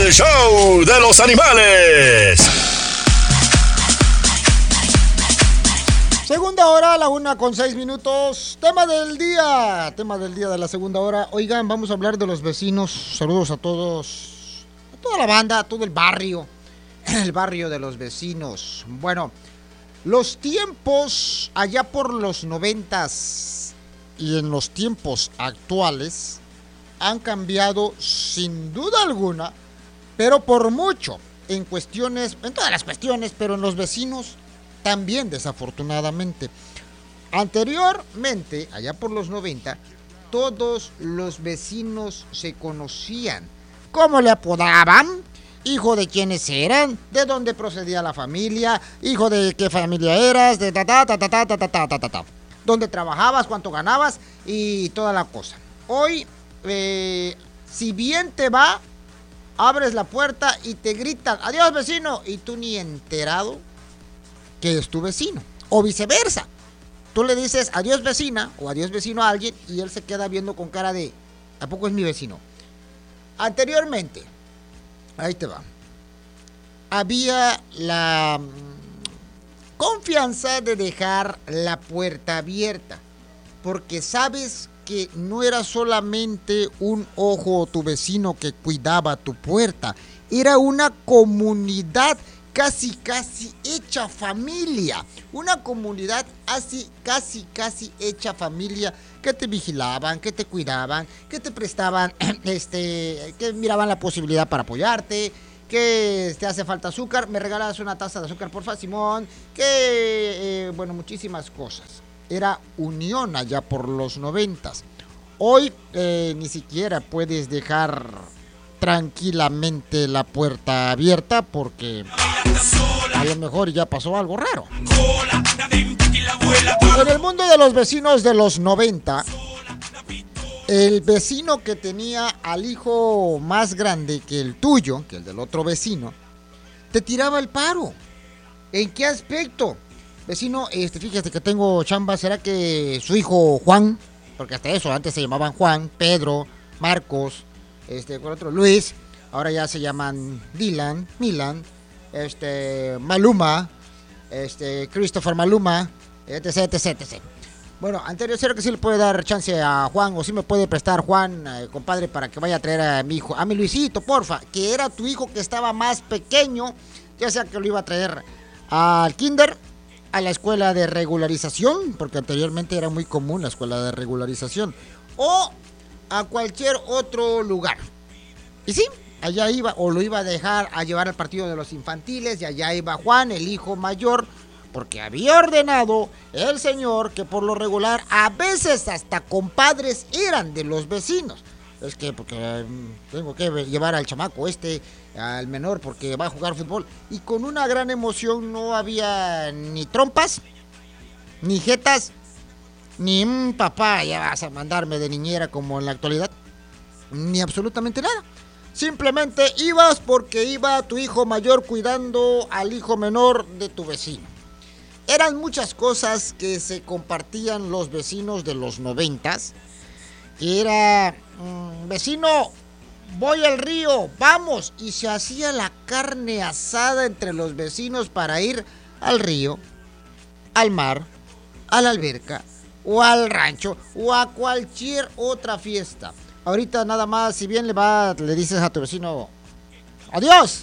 El show de los animales. Segunda hora, la 1:06. Tema del día de la segunda hora. Oigan, vamos a hablar de los vecinos. Saludos a todos, a toda la banda, a todo el barrio de los vecinos. Bueno, los tiempos allá por los 90s y en los tiempos actuales han cambiado sin duda alguna, pero por mucho, en todas las cuestiones, pero en los vecinos también, desafortunadamente. Anteriormente, allá por los 90, todos los vecinos se conocían. ¿Cómo le apodaban? Hijo de quiénes eran, de dónde procedía la familia, hijo de qué familia eras, de dónde trabajabas, cuánto ganabas y toda la cosa. Hoy, si bien te va, abres la puerta y te gritan, adiós vecino, y tú ni enterado que es tu vecino, o viceversa. Tú le dices adiós vecina o adiós vecino a alguien y él se queda viendo con cara de, ¿a poco es mi vecino? Anteriormente, ahí te va, había la confianza de dejar la puerta abierta, porque sabes que no era solamente un ojo tu vecino que cuidaba tu puerta, era una comunidad casi hecha familia, una comunidad así casi hecha familia, que te vigilaban, que te cuidaban, que te prestaban, que miraban la posibilidad para apoyarte, que te hace falta azúcar, me regalas una taza de azúcar porfa, Simón, que bueno, muchísimas cosas. Era unión allá por los 90s. Hoy ni siquiera puedes dejar tranquilamente la puerta abierta porque a lo mejor ya pasó algo raro. En el mundo de los vecinos de los 90, el vecino que tenía al hijo más grande que el tuyo, que el del otro vecino, te tiraba el paro. ¿En qué aspecto? Vecino, fíjate que tengo chamba, ¿será que su hijo Juan, porque hasta eso antes se llamaban Juan, Pedro, Marcos, con otro Luis, ahora ya se llaman Dylan, Milan, Maluma, Christopher Maluma, etc. Bueno, anterior, ¿será que sí le puede dar chance a Juan o sí me puede prestar Juan, compadre, para que vaya a traer a mi hijo, a mi Luisito, porfa, que era tu hijo que estaba más pequeño, ya sea que lo iba a traer al kinder, a la escuela de regularización, porque anteriormente era muy común la escuela de regularización, o a cualquier otro lugar. Y sí, allá iba, o lo iba a dejar a llevar al partido de los infantiles, y allá iba Juan, el hijo mayor, porque había ordenado el señor que por lo regular a veces hasta compadres eran de los vecinos. Es que porque tengo que llevar al chamaco al menor, porque va a jugar fútbol. Y con una gran emoción no había ni trompas, ni jetas, ni papá, ya vas a mandarme de niñera como en la actualidad, ni absolutamente nada. Simplemente ibas porque iba tu hijo mayor cuidando al hijo menor de tu vecino. Eran muchas cosas que se compartían los vecinos de los 90s. Que era, vecino, voy al río, vamos. Y se hacía la carne asada entre los vecinos para ir al río, al mar, a la alberca, o al rancho, o a cualquier otra fiesta. Ahorita nada más, si bien le dices a tu vecino, adiós.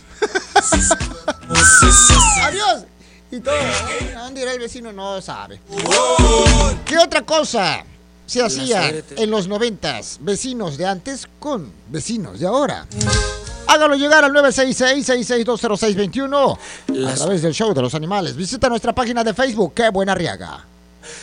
Adiós. Y todo, ¿a dónde irá el vecino? No sabe. ¿Qué otra cosa se hacía en los 90s? Vecinos de antes con vecinos de ahora. Hágalo llegar al 966-6620621 a través del show de los animales. Visita nuestra página de Facebook, Qué Buena Arriaga.